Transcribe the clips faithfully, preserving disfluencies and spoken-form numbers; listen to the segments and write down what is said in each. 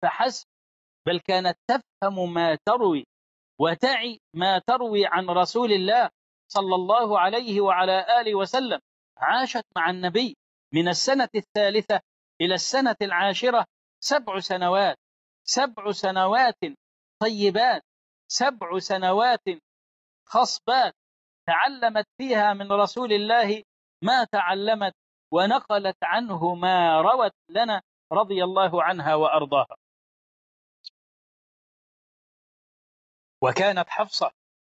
فحسب، بل كانت تفهم ما تروي وتعي ما تروي عن رسول الله صلى الله عليه وعلى آله وسلم. عاشت مع النبي من السنة الثالثة إلى السنة العاشرة، سبع سنوات، سبع سنوات طيبات، سبع سنوات خصبات، تعلمت فيها من رسول الله ما تعلمت، ونقلت عنه ما روت لنا رضي الله عنها وأرضاها. وكانت حفصة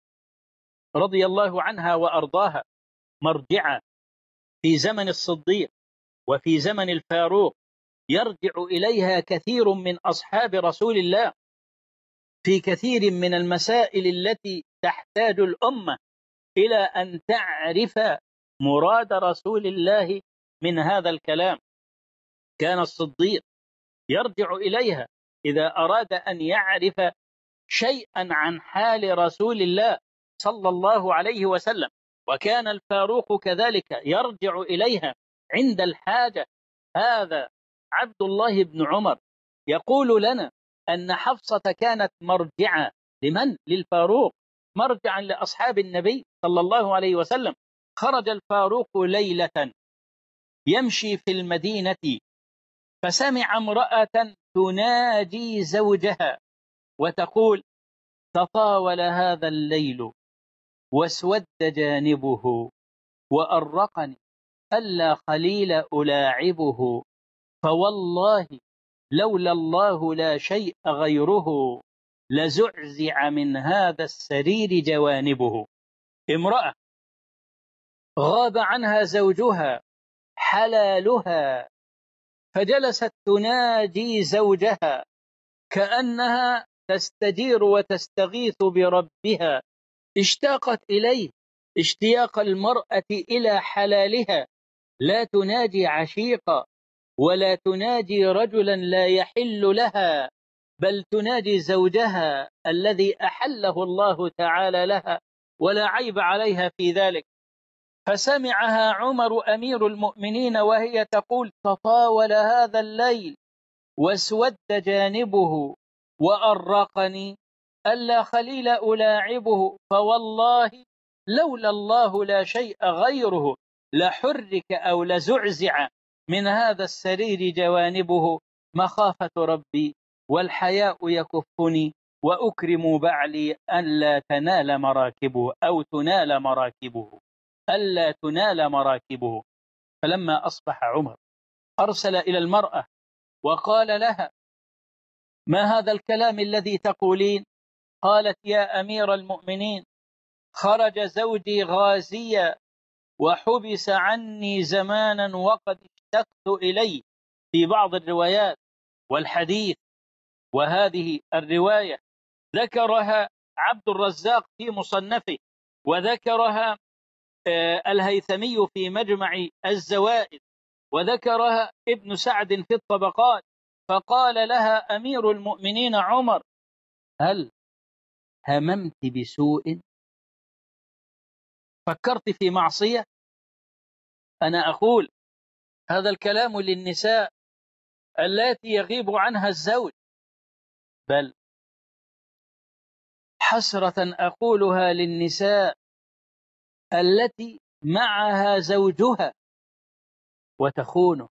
رضي الله عنها وأرضاها مرجعة في زمن الصديق وفي زمن الفاروق، يرجع إليها كثير من أصحاب رسول الله في كثير من المسائل التي تحتاج الأمة إلى أن تعرف مراد رسول الله من هذا الكلام. كان الصديق يرجع إليها إذا أراد أن يعرف شيئا عن حال رسول الله صلى الله عليه وسلم، وكان الفاروق كذلك يرجع إليها عند الحاجة. هذا عبد الله بن عمر يقول لنا أن حفصة كانت مرجعة لمن؟ للفاروق، مرجعا لأصحاب النبي صلى الله عليه وسلم. خرج الفاروق ليلة يمشي في المدينة، فسمع امرأة تناجي زوجها وتقول: تطاول هذا الليل واسود جانبه وأرقني ألا خليل ألاعبه، فوالله لولا الله لا شيء غيره لزعزع من هذا السرير جوانبه. امرأة غاب عنها زوجها حلالها، فجلست تناجي زوجها كأنها تستجير وتستغيث بربها، اشتاقت إليه اشتياق المرأة إلى حلالها، لا تناجي عشيقا ولا تناجي رجلا لا يحل لها، بل تناجي زوجها الذي أحله الله تعالى لها، ولا عيب عليها في ذلك. فسمعها عمر أمير المؤمنين وهي تقول: تطاول هذا الليل واسود جانبه وأرقني ألا خليل ألاعبه، فوالله لولا الله لا شيء غيره لحرك أو لزعزع من هذا السرير جوانبه، مخافة ربي والحياء يكفني وأكرم بعلي ألا تنال مراكبه أو تنال مراكبه ألا تنال مراكبه. فلما أصبح عمر أرسل إلى المرأة وقال لها: ما هذا الكلام الذي تقولين؟ قالت: يا أمير المؤمنين، خرج زوجي غازيا وحبس عني زمانا وقد اشتقت إليه، في بعض الروايات والحديث. وهذه الرواية ذكرها عبد الرزاق في مصنفه، وذكرها الهيثمي في مجمع الزوائد، وذكرها ابن سعد في الطبقات. فقال لها أمير المؤمنين عمر: هل هممت بسوء؟ فكرت في معصية؟ أنا أقول هذا الكلام للنساء التي يغيب عنها الزوج، بل حسرة أقولها للنساء التي معها زوجها وتخونه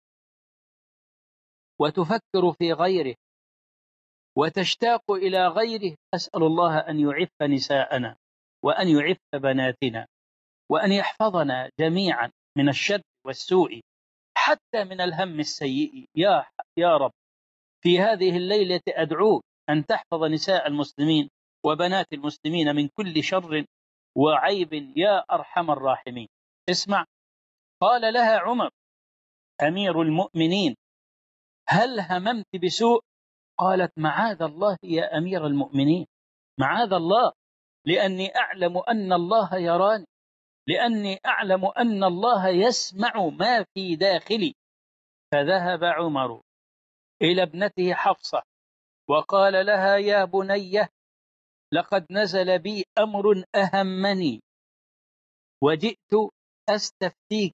وتفكر في غيره وتشتاق إلى غيره. أسأل الله أن يعف نساءنا وأن يعف بناتنا وأن يحفظنا جميعا من الشر والسوء، حتى من الهم السيء. يا يا رب، في هذه الليلة أدعوك أن تحفظ نساء المسلمين وبنات المسلمين من كل شر وعيب يا أرحم الراحمين. اسمع، قال لها عمر أمير المؤمنين: هل هممت بسوء؟ قالت: معاذ الله يا أمير المؤمنين، معاذ الله، لأني أعلم أن الله يراني، لأني أعلم أن الله يسمع ما في داخلي. فذهب عمر إلى ابنته حفصة وقال لها: يا بنية، لقد نزل بي أمر أهمني وجئت أستفتيك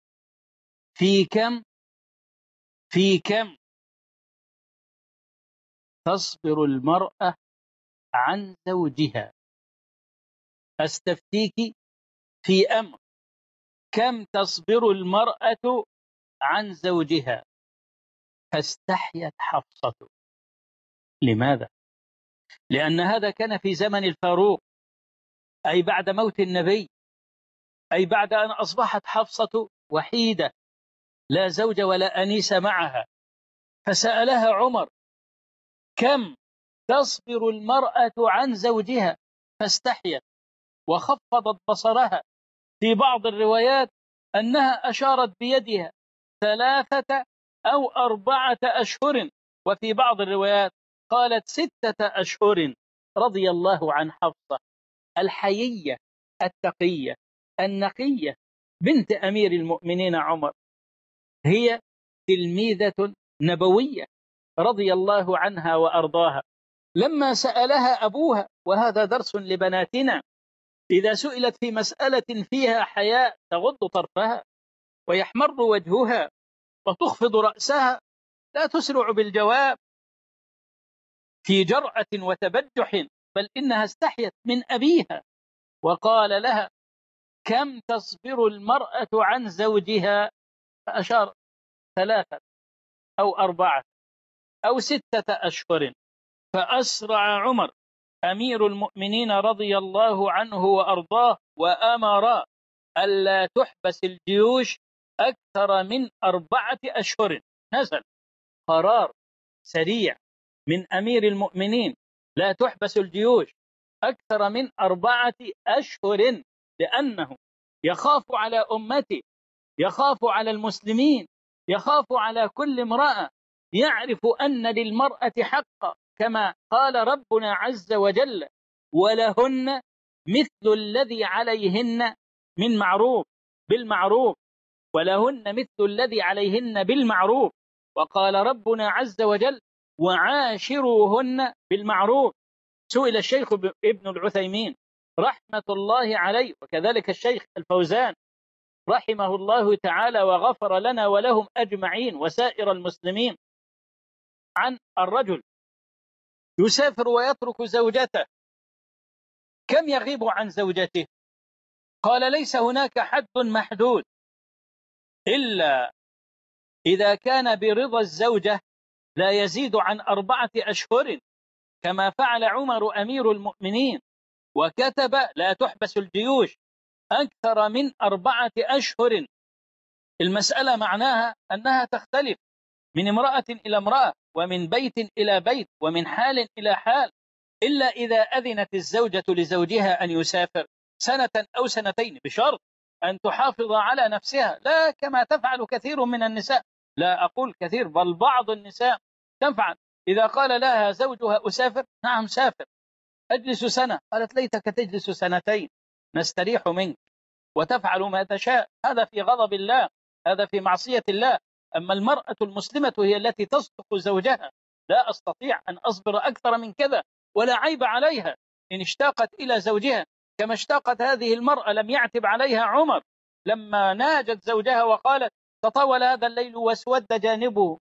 في كم في كم تصبر المرأة عن زوجها؟ أستفتيك في أمر، كم تصبر المرأة عن زوجها؟ فاستحيت حفصة. لماذا؟ لأن هذا كان في زمن الفاروق، أي بعد موت النبي، أي بعد أن أصبحت حفصة وحيدة لا زوج ولا أنيس معها. فسألها عمر: كم تصبر المرأة عن زوجها؟ فاستحيت وخفضت بصرها. في بعض الروايات أنها أشارت بيدها ثلاثة أو أربعة أشهر، وفي بعض الروايات قالت ستة أشهر. رضي الله عن حفصة الحيية التقية النقية بنت أمير المؤمنين عمر، هي تلميذة نبوية رضي الله عنها وأرضاها. لما سألها أبوها، وهذا درس لبناتنا، إذا سئلت في مسألة فيها حياء تغض طرفها ويحمر وجهها وتخفض رأسها، لا تسرع بالجواب في جرأة وتبجح، بل إنها استحيت من أبيها وقال لها: كم تصبر المرأة عن زوجها؟ فأشار ثلاثة أو أربعة أو ستة أشهر. فأسرع عمر أمير المؤمنين رضي الله عنه وأرضاه وأمر ألا تحبس الجيوش أكثر من أربعة أشهر. نزل قرار سريع من أمير المؤمنين: لا تحبس الجيوش أكثر من أربعة أشهر، لأنه يخاف على أمته، يخاف على المسلمين، يخاف على كل امرأة يعرف أن للمرأة حقا، كما قال ربنا عز وجل: ولهن مثل الذي عليهن من معروف بالمعروف، ولهن مثل الذي عليهن بالمعروف. وقال ربنا عز وجل: وعاشروهن بالمعروف. سئل الشيخ ابن العثيمين رحمة الله عليه، وكذلك الشيخ الفوزان رحمه الله تعالى وغفر لنا ولهم أجمعين وسائر المسلمين، عن الرجل يسافر ويترك زوجته، كم يغيب عن زوجته؟ قال: ليس هناك حد محدود، إلا إذا كان برضا الزوجة لا يزيد عن أربعة أشهر، كما فعل عمر أمير المؤمنين وكتب: لا تحبس الجيوش أكثر من أربعة أشهر. المسألة معناها أنها تختلف من امرأة إلى امرأة، ومن بيت إلى بيت، ومن حال إلى حال، إلا إذا أذنت الزوجة لزوجها أن يسافر سنة أو سنتين بشرط أن تحافظ على نفسها، لا كما تفعل كثير من النساء. لا أقول كثير، بل بعض النساء تفعل. إذا قال لها زوجها: أسافر، نعم سافر، أجلس سنة، قالت: ليتك تجلس سنتين نستريح منك، وتفعل ما تشاء. هذا في غضب الله، هذا في معصية الله. أما المرأة المسلمة هي التي تصدق زوجها: لا أستطيع أن أصبر أكثر من كذا، ولا عيب عليها إن اشتاقت إلى زوجها، كما اشتاقت هذه المرأة. لم يعتب عليها عمر لما ناجت زوجها وقالت: تطاول هذا الليل واسود جانبه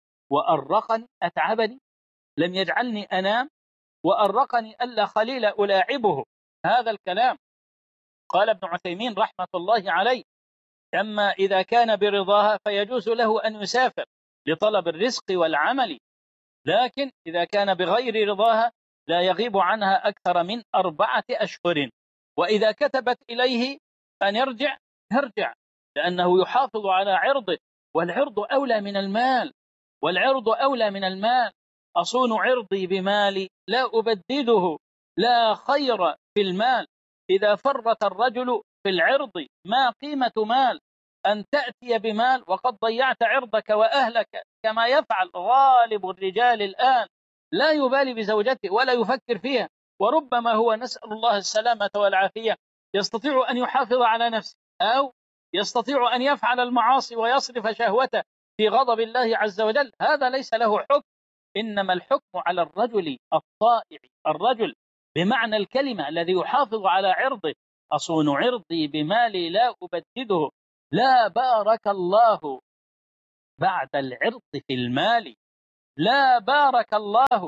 وأرقني أتعبني، لم يجعلني أنام، وأرقني ألا خليل ألاعبه. هذا الكلام. قال ابن عثيمين رحمة الله عليه: أما إذا كان برضاها فيجوز له أن يسافر لطلب الرزق والعمل، لكن إذا كان بغير رضاها لا يغيب عنها أكثر من أربعة أشهر. وإذا كتبت إليه أن يرجع يرجع، لأنه يحافظ على عرضه، والعرض أولى من المال، والعرض أولى من المال. أصون عرضي بمالي لا أبدده، لا خير في المال إذا فرط الرجل في العرض، ما قيمة مال أن تأتي بمال وقد ضيعت عرضك وأهلك، كما يفعل غالب الرجال الآن، لا يبالي بزوجته ولا يفكر فيها. وربما هو، نسأل الله السلامة والعافية، يستطيع أن يحافظ على نفسه، أو يستطيع أن يفعل المعاصي ويصرف شهوته في غضب الله عز وجل. هذا ليس له حكم، إنما الحكم على الرجل الطائع، الرجل بمعنى الكلمة الذي يحافظ على عرضه. أصون عرضي بمالي لا أبدده، لا بارك الله بعد العرض في المال، لا بارك الله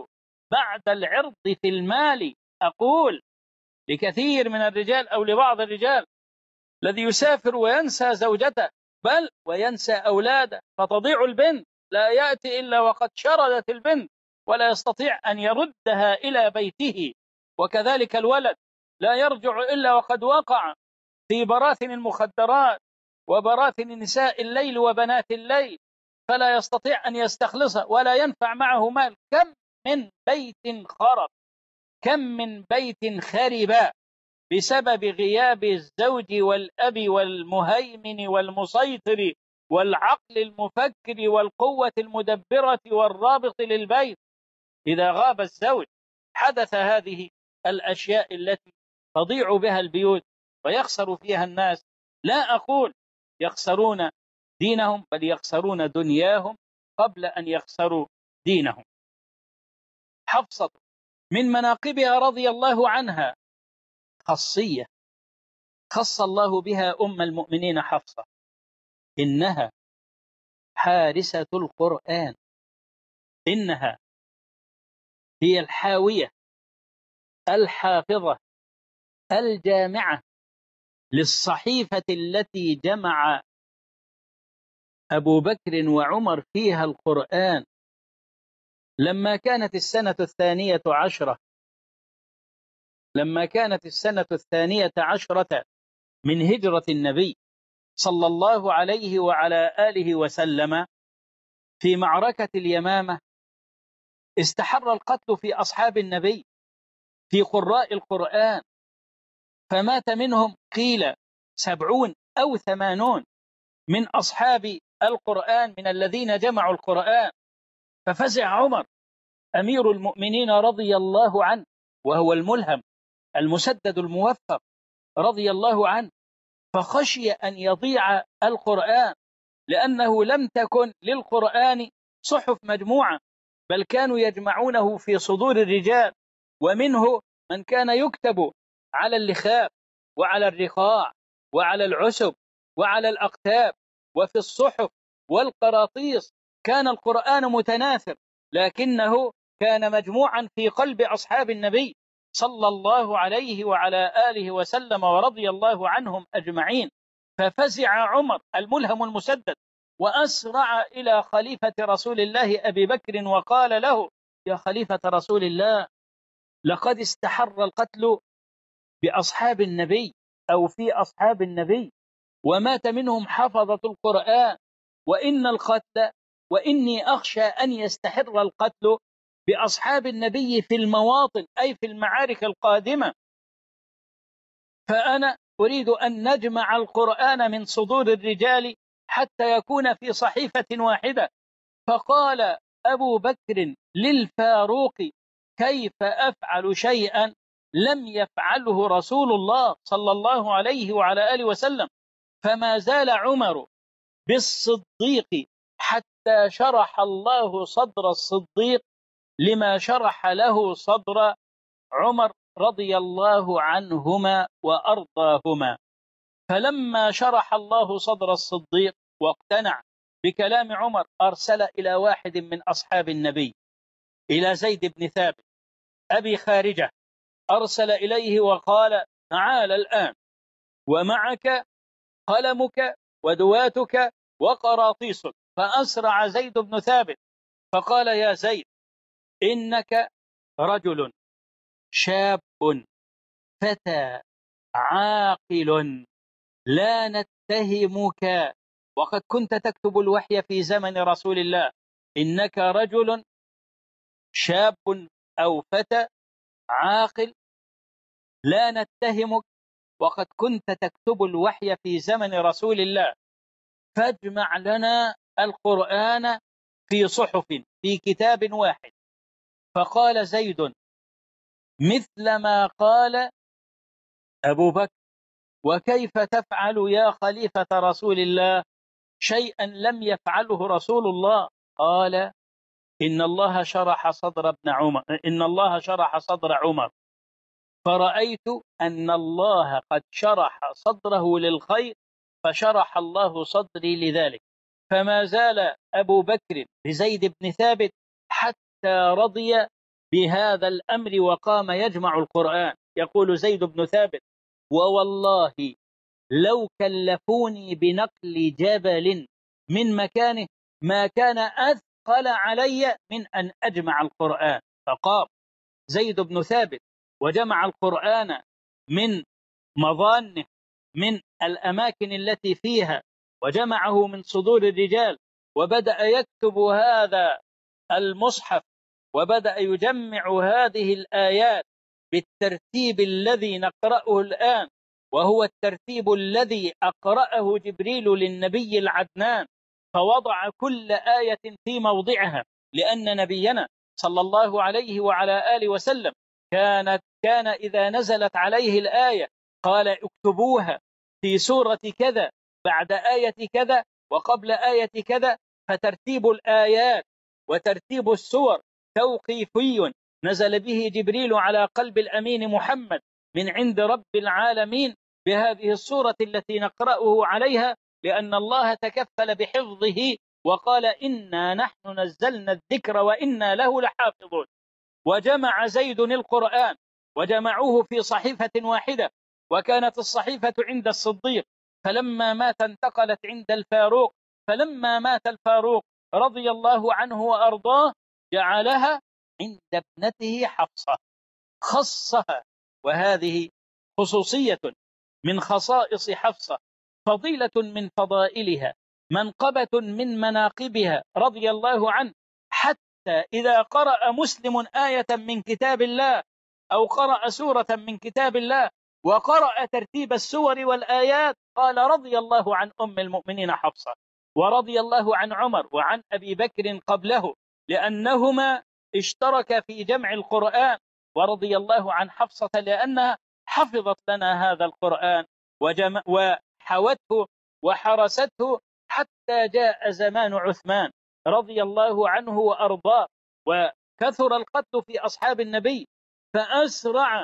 بعد العرض في المال. أقول لكثير من الرجال أو لبعض الرجال الذي يسافر وينسى زوجته بل وينسى أولاده، فتضيع البنت، لا يأتي إلا وقد شردت البنت ولا يستطيع أن يردها إلى بيته، وكذلك الولد لا يرجع إلا وقد وقع في براثن المخدرات وبراثن نساء الليل وبنات الليل، فلا يستطيع أن يستخلصها ولا ينفع معه مال. كم من بيت خرب، كم من بيت خرب بسبب غياب الزوج والأب والمهيمن والمسيطر والعقل المفكر والقوة المدبرة والرابط للبيت. إذا غاب الزوج حدث هذه الأشياء التي تضيع بها البيوت ويخسر فيها الناس. لا أقول يخسرون دينهم، بل يخسرون دنياهم قبل أن يخسروا دينهم. حفصة من مناقبها رضي الله عنها خاصية خص الله بها أم المؤمنين حفصة، إنها حارسة القرآن، إنها هي الحاوية الحافظة الجامعة للصحيفة التي جمع أبو بكر وعمر فيها القرآن لما كانت السنة الثانية عشرة لما كانت السنة الثانية عشرة من هجرة النبي صلى الله عليه وعلى آله وسلم في معركة اليمامة. استحر القتل في أصحاب النبي في قراء القرآن، فمات منهم قيل سبعون أو ثمانون من أصحاب القرآن من الذين جمعوا القرآن. ففزع عمر أمير المؤمنين رضي الله عنه، وهو الملهم المسدد الموفق رضي الله عنه، فخشي أن يضيع القرآن، لأنه لم تكن للقرآن صحف مجموعة، بل كانوا يجمعونه في صدور الرجال، ومنه من كان يكتب على اللخاف وعلى الرقاع وعلى العسب وعلى الأقتاب وفي الصحف والقراطيس. كان القرآن متناثر، لكنه كان مجموعا في قلب أصحاب النبي صلى الله عليه وعلى آله وسلم ورضي الله عنهم أجمعين. ففزع عمر الملهم المسدد وأسرع إلى خليفة رسول الله أبي بكر وقال له: يا خليفة رسول الله، لقد استحر القتل بأصحاب النبي أو في أصحاب النبي، ومات منهم حفظة القرآن، وإن القتل وإني أخشى أن يستحر القتل بأصحاب النبي في المواطن أي في المعارك القادمة، فأنا أريد أن نجمع القرآن من صدور الرجال حتى يكون في صحيفة واحدة. فقال أبو بكر للفاروق: كيف أفعل شيئا لم يفعله رسول الله صلى الله عليه وعلى آله وسلم؟ فما زال عمر بالصديق حتى شرح الله صدر الصديق لما شرح له صدر عمر رضي الله عنهما وأرضاهما. فلما شرح الله صدر الصديق واقتنع بكلام عمر، أرسل إلى واحد من أصحاب النبي، إلى زيد بن ثابت أبي خارجة، أرسل إليه وقال: تعال الآن ومعك قلمك ودواتك وقراطيسك. فأسرع زيد بن ثابت فقال: يا زيد، إنك رجل شاب فتى عاقل لا نتهمك، وقد كنت تكتب الوحي في زمن رسول الله. إنك رجل شاب أو فتى عاقل لا نتهمك، وقد كنت تكتب الوحي في زمن رسول الله، فاجمع لنا القرآن في صحف في كتاب واحد. فقال زيد مثل ما قال أبو بكر: وكيف تفعل يا خليفة رسول الله شيئا لم يفعله رسول الله؟ قال: إن الله شرح صدر ابن عمر إن الله شرح صدر عمر فرأيت أن الله قد شرح صدره للخير، فشرح الله صدري لذلك. فما زال أبو بكر بزيد بن ثابت حتى رضي بهذا الأمر وقام يجمع القرآن. يقول زيد بن ثابت: ووالله لو كلفوني بنقل جبل من مكانه ما كان أثقل علي من أن أجمع القرآن. فقام زيد بن ثابت وجمع القرآن من مظانه، من الأماكن التي فيها، وجمعه من صدور الرجال، وبدأ يكتب هذا المصحف، وبدأ يجمع هذه الآيات بالترتيب الذي نقرأه الآن، وهو الترتيب الذي أقرأه جبريل للنبي العدنان، فوضع كل آية في موضعها، لأن نبينا صلى الله عليه وعلى آله وسلم كانت كان إذا نزلت عليه الآية قال: اكتبوها في سورة كذا بعد آية كذا وقبل آية كذا. فترتيب الآيات وترتيب السور توقيفي نزل به جبريل على قلب الأمين محمد من عند رب العالمين بهذه السورة التي نقرأه عليها، لأن الله تكفل بحفظه وقال: إنا نحن نزلنا الذكر وإنا له لحافظون. وجمع زيد القرآن وجمعوه في صحيفة واحدة، وكانت الصحيفة عند الصديق، فلما مات انتقلت عند الفاروق، فلما مات الفاروق رضي الله عنه وأرضاه جعلها عند ابنته حفصة، خصها. وهذه خصوصية من خصائص حفصة، فضيلة من فضائلها، منقبة من مناقبها رضي الله عنه، حتى إذا قرأ مسلم آية من كتاب الله أو قرأ سورة من كتاب الله وقرأ ترتيب السور والآيات قال: رضي الله عن أم المؤمنين حفصة، ورضي الله عن عمر وعن أبي بكر قبله، لأنهما اشترك في جمع القرآن، ورضي الله عن حفصة لأنها حفظت لنا هذا القرآن وجم... وحوته وحرسته حتى جاء زمان عثمان رضي الله عنه وأرضاه، وكثر القتل في أصحاب النبي، فأسرع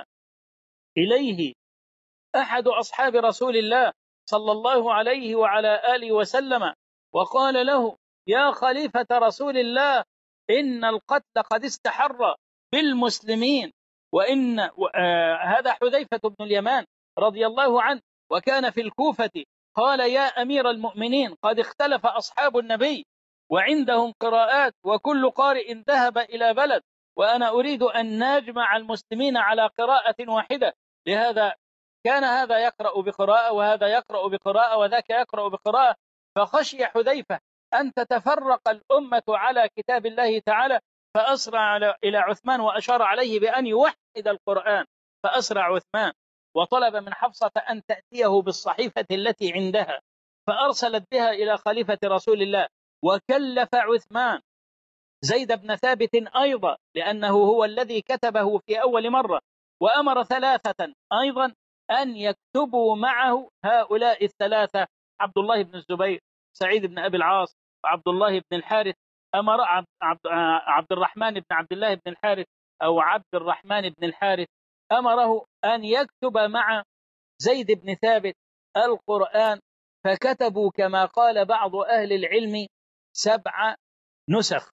إليه أحد أصحاب رسول الله صلى الله عليه وعلى آله وسلم وقال له: يا خليفة رسول الله، إن القتل قد استحر بالمسلمين، وإن آه هذا حذيفة بن اليمان رضي الله عنه وكان في الكوفة. قال: يا أمير المؤمنين، قد اختلف أصحاب النبي وعندهم قراءات، وكل قارئ ذهب إلى بلد، وأنا أريد أن نجمع المسلمين على قراءة واحدة، لهذا كان هذا يقرأ بقراءة وهذا يقرأ بقراءة وذاك يقرأ بقراءة، فخشي حذيفة أن تتفرق الأمة على كتاب الله تعالى، فأسرع إلى عثمان وأشار عليه بأن يوحد القرآن، فأسرع عثمان وطلب من حفصة أن تأتيه بالصحيفة التي عندها، فأرسلت بها إلى خليفة رسول الله، وكلف عثمان زيد بن ثابت أيضا لأنه هو الذي كتبه في أول مرة، وأمر ثلاثة أيضا أن يكتبوا معه هؤلاء الثلاثة: عبد الله بن الزبير، سعيد بن أبي العاص، وعبد الله بن الحارث. أمر عبد, عبد الرحمن بن عبد الله بن الحارث أو عبد الرحمن بن الحارث أمره أن يكتب مع زيد بن ثابت القرآن، فكتبوا كما قال بعض أهل العلم سبع نسخ،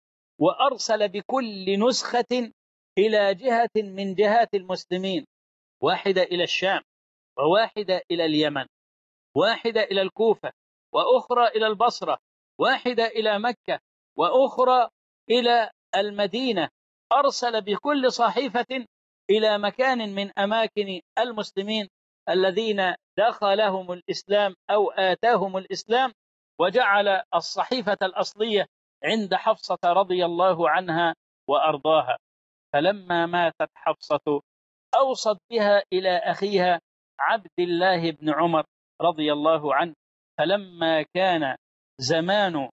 وأرسل بكل نسخة إلى جهة من جهات المسلمين، واحدة إلى الشام، وواحدة إلى اليمن، واحدة إلى الكوفة، وأخرى إلى البصرة، واحدة إلى مكة، وأخرى إلى المدينة. أرسل بكل صحيفة إلى مكان من أماكن المسلمين الذين دخلهم الإسلام أو آتاهم الإسلام، وجعل الصحيفة الأصلية عند حفصة رضي الله عنها وأرضاها. فلما ماتت حفصة أوصت بها إلى أخيها عبد الله بن عمر رضي الله عنه، فلما كان زمان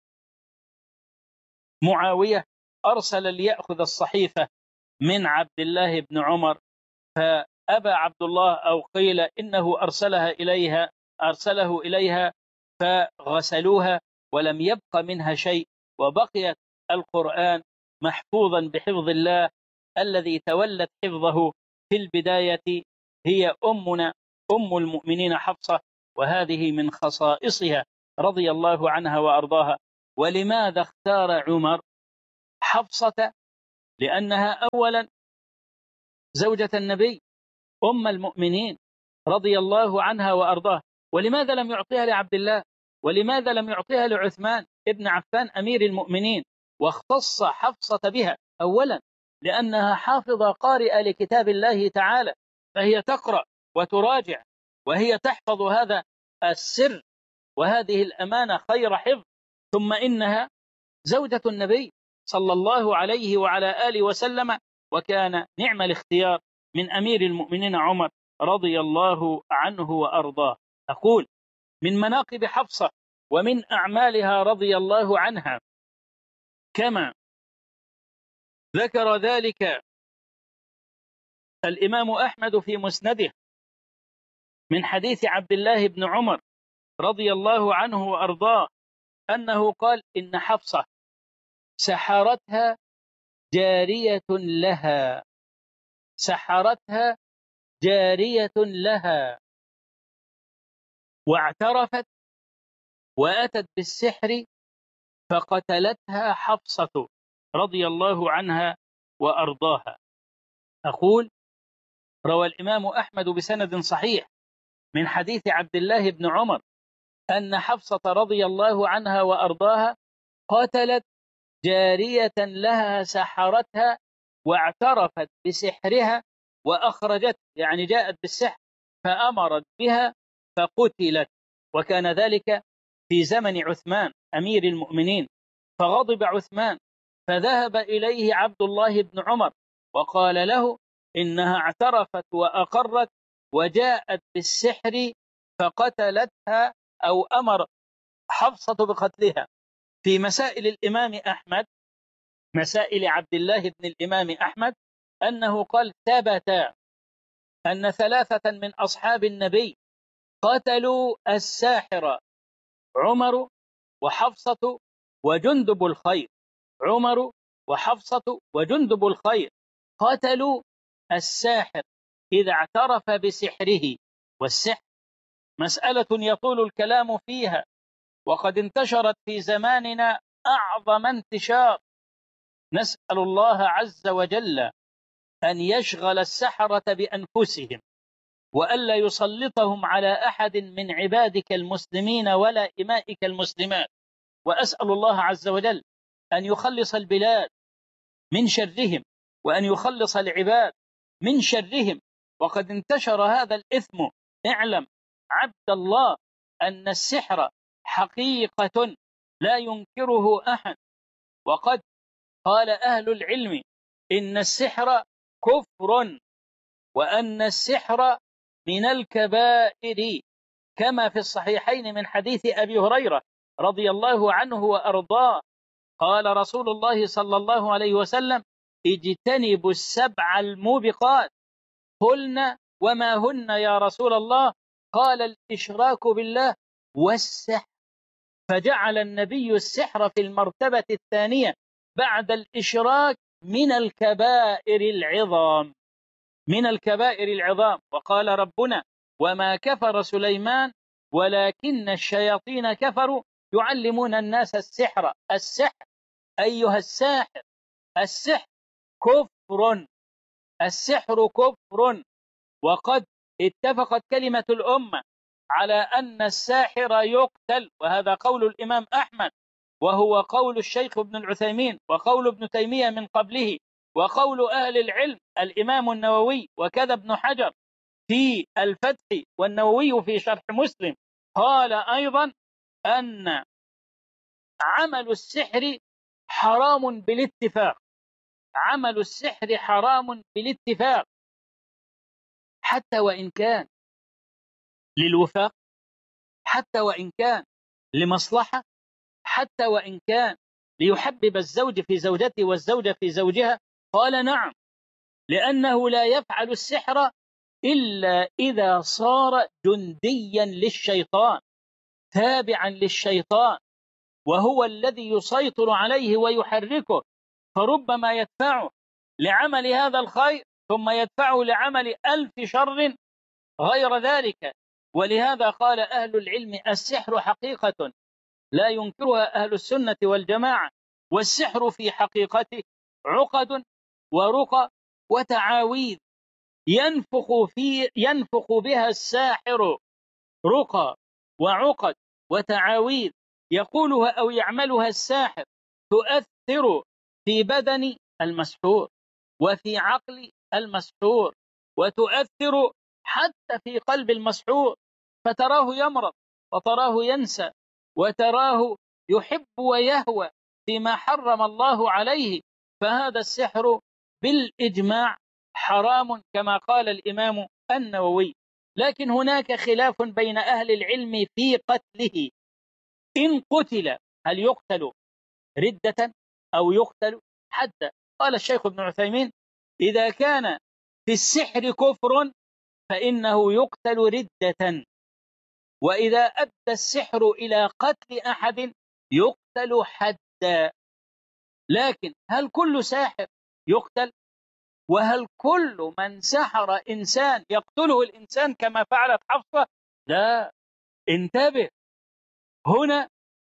معاوية أرسل ليأخذ الصحيفة من عبد الله بن عمر، فأبى عبد الله، أو قيل إنه أرسلها إليها أرسله إليها فغسلوها ولم يبق منها شيء، وبقيت القرآن محفوظا بحفظ الله. الذي تولت حفظه في البداية هي أمنا أم المؤمنين حفصة، وهذه من خصائصها رضي الله عنها وأرضاها. ولماذا اختار عمر حفصة؟ لأنها أولا زوجة النبي أم المؤمنين رضي الله عنها وأرضاه. ولماذا لم يعطيها لعبد الله؟ ولماذا لم يعطيها لعثمان ابن عفان أمير المؤمنين واختص حفصة بها؟ أولا لأنها حافظة قارئة لكتاب الله تعالى، فهي تقرأ وتراجع وهي تحفظ هذا السر وهذه الأمانة خير حفظ. ثم إنها زوجة النبي صلى الله عليه وعلى آله وسلم، وكان نعم الاختيار من أمير المؤمنين عمر رضي الله عنه وأرضاه. أقول من مناقب حفصة ومن أعمالها رضي الله عنها كما ذكر ذلك الإمام أحمد في مسنده من حديث عبد الله بن عمر رضي الله عنه وأرضاه أنه قال إن حفصة سحرتها جارية لها، سحرتها جارية لها واعترفت وأتت بالسحر فقتلتها حفصة رضي الله عنها وأرضاها. أقول روى الإمام أحمد بسند صحيح من حديث عبد الله بن عمر أن حفصة رضي الله عنها وأرضاها قتلت جارية لها سحرتها واعترفت بسحرها وأخرجت، يعني جاءت بالسحر فأمرت بها فقتلت. وكان ذلك في زمن عثمان أمير المؤمنين، فغضب عثمان فذهب إليه عبد الله بن عمر وقال له إنها اعترفت وأقرت وجاءت بالسحر فقتلتها أو أمر حفصة بقتلها. في مسائل الإمام أحمد، مسائل عبد الله بن الإمام أحمد، أنه قال ثبت أن ثلاثة من أصحاب النبي قتلوا الساحر، عمر وحفصة وجندب الخير، عمر وحفصة وجندب الخير قتلوا الساحر إذا اعترف بسحره. والسحر مسألة يطول الكلام فيها، وقد انتشرت في زماننا أعظم انتشار. نسأل الله عز وجل أن يشغل السحرة بأنفسهم وألا يسلطهم على أحد من عبادك المسلمين ولا إمائك المسلمات، وأسأل الله عز وجل أن يخلص البلاد من شرهم وأن يخلص العباد من شرهم. وقد انتشر هذا الإثم. اعلم عبد الله أن السحر حقيقة لا ينكره أحد، وقد قال أهل العلم إن السحر كفر وأن السحر من الكبائر، كما في الصحيحين من حديث أبي هريرة رضي الله عنه وأرضاه قال رسول الله صلى الله عليه وسلم اجتنبوا السبع الموبقات. قلنا وما هن يا رسول الله؟ قال الإشراك بالله والسحر، فجعل النبي السحر في المرتبة الثانية بعد الإشراك من الكبائر العظام، من الكبائر العظام. وقال ربنا وما كفر سليمان ولكن الشياطين كفروا يعلمون الناس السحر. السحر أيها الساحر، السحر كفر، السحر كفر. وقد اتفقت كلمة الأمة على أن الساحر يقتل، وهذا قول الإمام أحمد وهو قول الشيخ ابن العثيمين وقول ابن تيمية من قبله وقول أهل العلم الإمام النووي وكذا ابن حجر في الفتح والنووي في شرح مسلم. قال أيضا أن عمل السحر حرام بالاتفاق، عمل السحر حرام بالاتفاق، حتى وإن كان للوفاق، حتى وإن كان لمصلحة، حتى وإن كان ليحبب الزوج في زوجته والزوجة في زوجها. قال نعم، لأنه لا يفعل السحر إلا إذا صار جنديا للشيطان تابعا للشيطان، وهو الذي يسيطر عليه ويحركه، فربما يدفعه لعمل هذا الخير ثم يدفعه لعمل ألف شر غير ذلك. ولهذا قال أهل العلم السحر حقيقة لا ينكرها أهل السنة والجماعة، والسحر في حقيقته عقد ورقى وتعاويذ ينفخ في ينفخ بها الساحر، رقى وعقد وتعاويذ يقولها أو يعملها الساحر، تؤثر في بدن المسحور وفي عقل المسحور، وتؤثر حتى في قلب المسحور، فتراه يمرض وتراه ينسى وتراه يحب ويهوى فيما حرم الله عليه. فهذا السحر بالإجماع حرام كما قال الإمام النووي. لكن هناك خلاف بين أهل العلم في قتله. إن قتل هل يقتل ردة أو يقتل حدا؟ قال الشيخ ابن عثيمين: إذا كان في السحر كفر فإنه يقتل ردة، وإذا أدى السحر إلى قتل أحد يقتل حدا. لكن هل كل ساحر يقتل؟ وهل كل من سحر إنسان يقتله الإنسان كما فعلت حفصة؟ لا، انتبه، هنا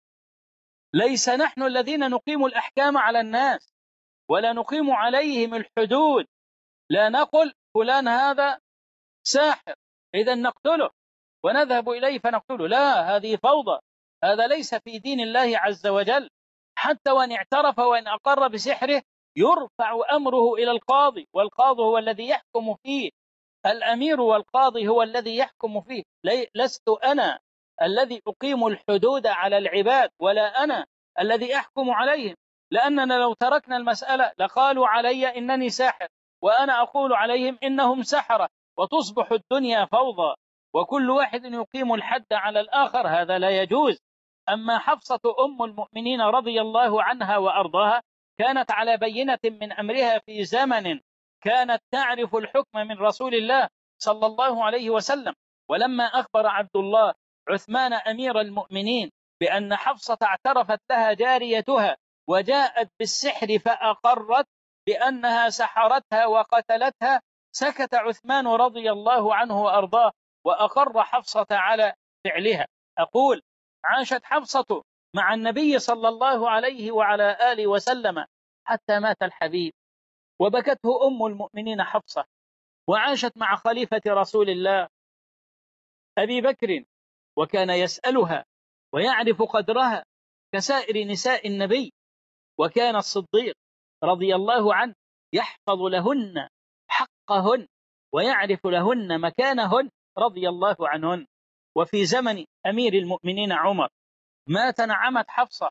ليس نحن الذين نقيم الأحكام على الناس ولا نقيم عليهم الحدود، لا نقل فلان هذا ساحر إذا نقتله ونذهب إليه فنقتله، لا، هذه فوضى، هذا ليس في دين الله عز وجل. حتى وإن اعترف وإن أقر بسحره يرفع أمره إلى القاضي، والقاضي هو الذي يحكم فيه، الأمير والقاضي هو الذي يحكم فيه. لست أنا الذي أقيم الحدود على العباد ولا أنا الذي أحكم عليهم، لأننا لو تركنا المسألة لقالوا علي إنني ساحر وأنا أقول عليهم إنهم سحرة، وتصبح الدنيا فوضى وكل واحد يقيم الحد على الآخر، هذا لا يجوز. أما حفصة أم المؤمنين رضي الله عنها وأرضاها كانت على بينة من أمرها في زمن كانت تعرف الحكم من رسول الله صلى الله عليه وسلم. ولما أخبر عبد الله عثمان أمير المؤمنين بأن حفصة اعترفت لها جاريتها وجاءت بالسحر فأقرت بأنها سحرتها وقتلتها، سكت عثمان رضي الله عنه وأرضاه وأقر حفصة على فعلها. أقول: عاشت حفصة مع النبي صلى الله عليه وعلى آله وسلم حتى مات الحبيب، وبكته أم المؤمنين حفصة، وعاشت مع خليفة رسول الله أبي بكر، وكان يسألها ويعرف قدرها كسائر نساء النبي. وكان الصديق رضي الله عنه يحفظ لهن حقهن ويعرف لهن مكانهن رضي الله عنهن. وفي زمن أمير المؤمنين عمر ما تنعمت حفصة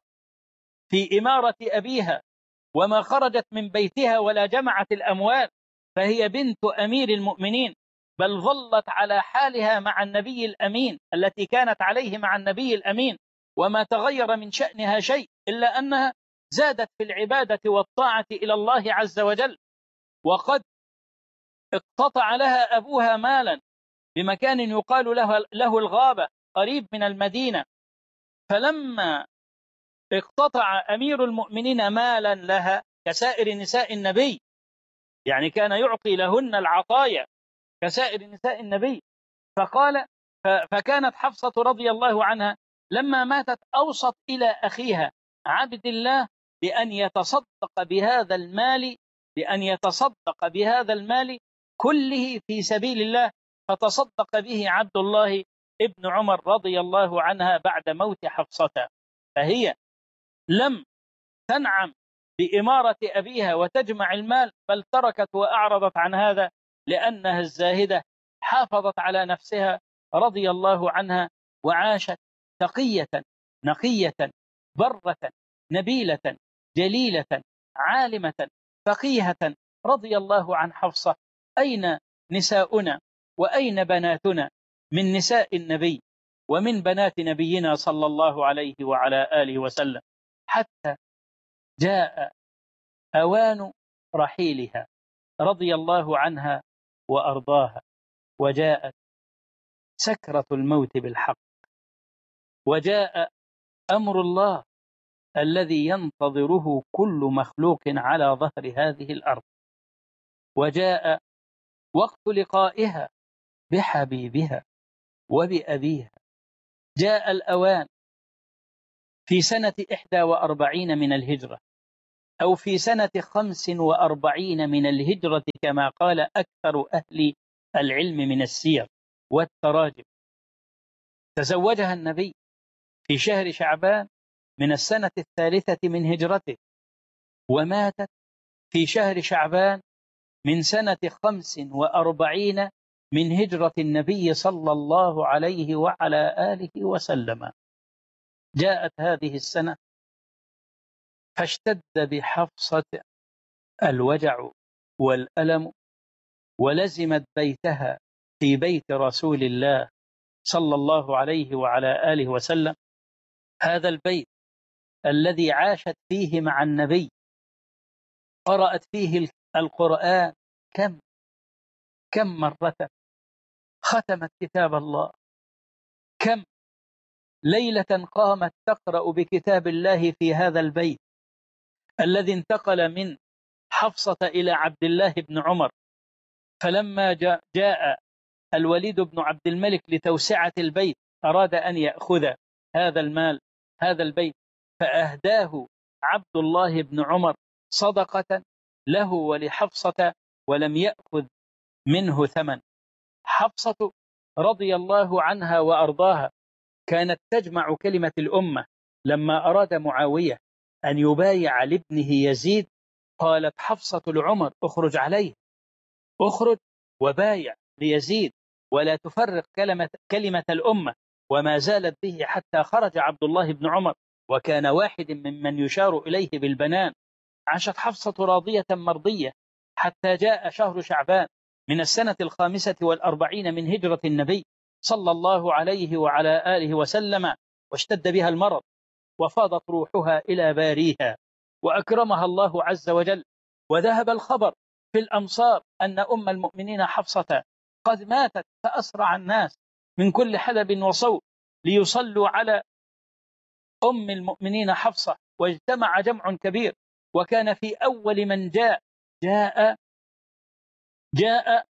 في إمارة أبيها وما خرجت من بيتها ولا جمعت الأموال، فهي بنت أمير المؤمنين، بل ظلت على حالها مع النبي الأمين التي كانت عليه مع النبي الأمين، وما تغير من شأنها شيء إلا أنها زادت في العبادة والطاعة إلى الله عز وجل. وقد اقتطع لها أبوها مالا بمكان يقال له, له الغابة قريب من المدينة، فلما اقتطع أمير المؤمنين مالا لها كسائر نساء النبي، يعني كان يعطي لهن العطايا كسائر نساء النبي، فقال فكانت حفصة رضي الله عنها لما ماتت أوصت إلى أخيها عبد الله بأن يتصدق بهذا المال بأن يتصدق بهذا المال كله في سبيل الله، فتصدق به عبد الله ابن عمر رضي الله عنها بعد موت حفصة. فهي لم تنعم بإمارة أبيها وتجمع المال، بل تركت وأعرضت عن هذا لأنها الزاهدة حافظت على نفسها رضي الله عنها، وعاشت تقية نقية برة نبيلة جليلة عالمة فقيهة رضي الله عن حفصة. أين نساؤنا وأين بناتنا من نساء النبي ومن بنات نبينا صلى الله عليه وعلى آله وسلم؟ حتى جاء أوان رحيلها رضي الله عنها وأرضاها، وجاءت سكرة الموت بالحق، وجاء أمر الله الذي ينتظره كل مخلوق على ظهر هذه الأرض، وجاء وقت لقائها بحبيبها وبأبيها. جاء الأوان في سنة إحدى وأربعين من الهجرة أو في سنة خمس وأربعين من الهجرة كما قال أكثر أهل العلم من السير والتراجم. تزوجها النبي في شهر شعبان من السنة الثالثة من هجرته، وماتت في شهر شعبان من سنة خمس وأربعين من هجرة النبي صلى الله عليه وعلى آله وسلم. جاءت هذه السنة فاشتد بحفصة الوجع والألم، ولزمت بيتها في بيت رسول الله صلى الله عليه وعلى آله وسلم، هذا البيت الذي عاشت فيه مع النبي، قرأت فيه القرآن كم كم مرة، ختمت كتاب الله، كم ليلة قامت تقرأ بكتاب الله في هذا البيت الذي انتقل من حفصة إلى عبد الله بن عمر. فلما جاء الوليد بن عبد الملك لتوسعة البيت أراد أن يأخذ هذا المال، هذا البيت، فأهداه عبد الله بن عمر صدقة له ولحفصة، ولم يأخذ منه ثمن. حفصة رضي الله عنها وأرضاها كانت تجمع كلمة الأمة. لما أراد معاوية أن يبايع لابنه يزيد قالت حفصة لعمر: اخرج عليه، اخرج وبايع ليزيد ولا تفرق كلمة, كلمة الأمة. وما زالت به حتى خرج عبد الله بن عمر، وكان واحد ممن يشار إليه بالبنان. عاشت حفصة راضية مرضية حتى جاء شهر شعبان من السنة الخامسة والأربعين من هجرة النبي صلى الله عليه وعلى آله وسلم، واشتد بها المرض وفاضت روحها إلى باريها، وأكرمها الله عز وجل. وذهب الخبر في الأمصار أن أم المؤمنين حفصة قد ماتت، فأسرع الناس من كل حدب وصوب ليصلوا على أم المؤمنين حفصة، واجتمع جمع كبير. وكان في أول من جاء جاء جاء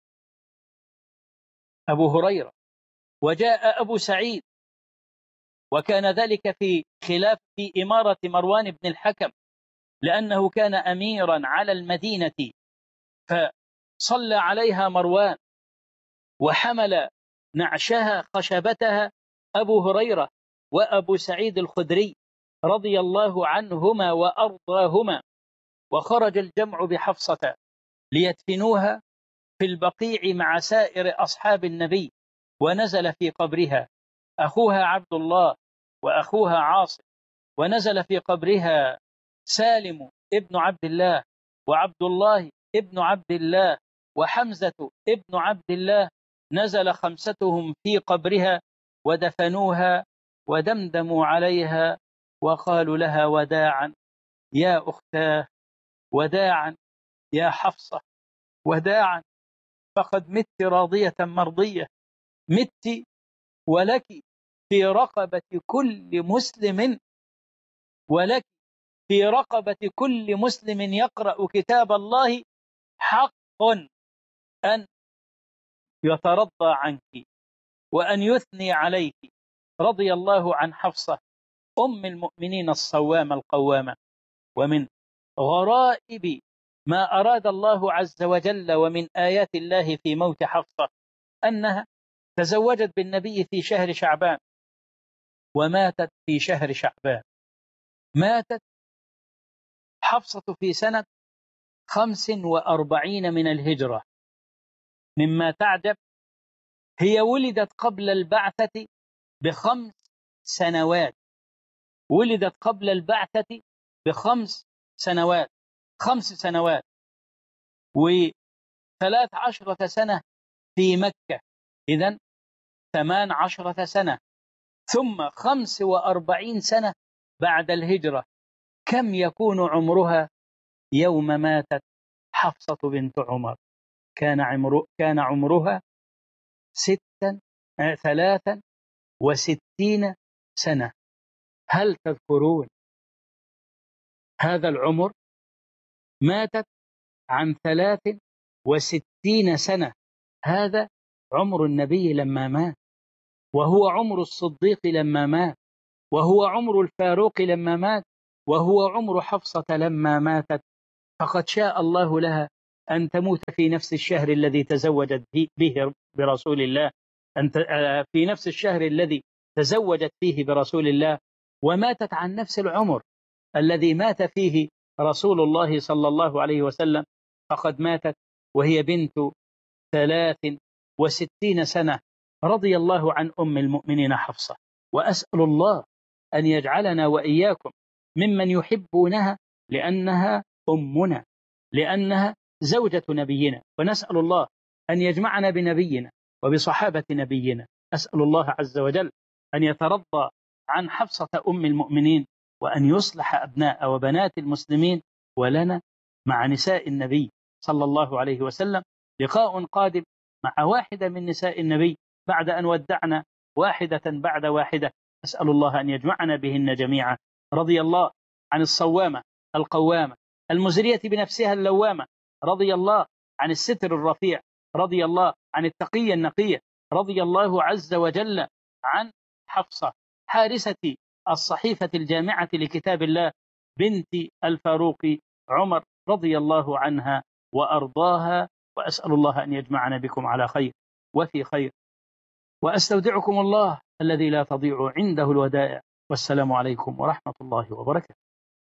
أبو هريرة، وجاء أبو سعيد، وكان ذلك في خلاف في إمارة مروان بن الحكم، لأنه كان أميرا على المدينة، فصلى عليها مروان وحمل نعشها خشبتها أبو هريرة وأبو سعيد الخدري رضي الله عنهما وأرضاهما. وخرج الجمع بحفصة ليدفنوها في البقيع مع سائر أصحاب النبي، ونزل في قبرها أخوها عبد الله وأخوها عاصم، ونزل في قبرها سالم ابن عبد الله وعبد الله ابن عبد الله وحمزة ابن عبد الله، نزل خمستهم في قبرها ودفنوها ودمدموا عليها وقالوا لها: وداعا يا أختاه، وداعا يا حفصة، وداعا، فقد مت راضية مرضية، مت ولك في رقبة كل مسلم، ولك في رقبة كل مسلم يقرأ كتاب الله حق أن يترضى عنك وأن يثني عليك. رضي الله عن حفصة أم المؤمنين الصوامة القوامة. ومن غرائب ما أراد الله عز وجل ومن آيات الله في موت حفصة أنها تزوجت بالنبي في شهر شعبان وماتت في شهر شعبان. ماتت حفصة في سنة خمس وأربعين من الهجرة. مما تعجب هي ولدت قبل البعثة بخمس سنوات، ولدت قبل البعثة بخمس سنوات خمس سنوات وثلاث عشرة سنة في مكة، إذن ثمان عشرة سنة، ثم خمس وأربعين سنة بعد الهجرة. كم يكون عمرها يوم ماتت حفصة بنت عمر؟ كان عمر كان عمرها ستا ثلاثا وستين سنة. هل تذكرون هذا العمر؟ ماتت عن ثلاث وستين سنة. هذا عمر النبي لما مات، وهو عمر الصديق لما مات، وهو عمر الفاروق لما مات. وهو عمر حفصة لما ماتت فقد شاء الله لها أن تموت في نفس الشهر الذي تزوجت به برسول الله، أن في نفس الشهر الذي تزوجت فيه برسول الله، وماتت عن نفس العمر الذي مات فيه رسول الله صلى الله عليه وسلم، فقد ماتت وهي بنت ثلاث وستين سنة، رضي الله عن أم المؤمنين حفصة. وأسأل الله أن يجعلنا وإياكم ممن يحبونها لأنها أمنا، لأنها زوجة نبينا، ونسأل الله أن يجمعنا بنبينا وبصحابة نبينا. أسأل الله عز وجل أن يترضى عن حفصة أم المؤمنين، وأن يصلح أبناء وبنات المسلمين، ولنا مع نساء النبي صلى الله عليه وسلم لقاء قادم مع واحدة من نساء النبي بعد أن ودعنا واحدة بعد واحدة. أسأل الله أن يجمعنا بهن جميعا. رضي الله عن الصوامة القوامة المزرية بنفسها اللوامة، رضي الله عن الستر الرفيع، رضي الله عن التقية النقية، رضي الله عز وجل عن حفصة حارسة الصحيفة الجامعة لكتاب الله بنت الفاروق عمر، رضي الله عنها وأرضاها. وأسأل الله أن يجمعنا بكم على خير وفي خير، وأستودعكم الله الذي لا تضيع عنده الودائع. والسلام عليكم ورحمة الله وبركاته.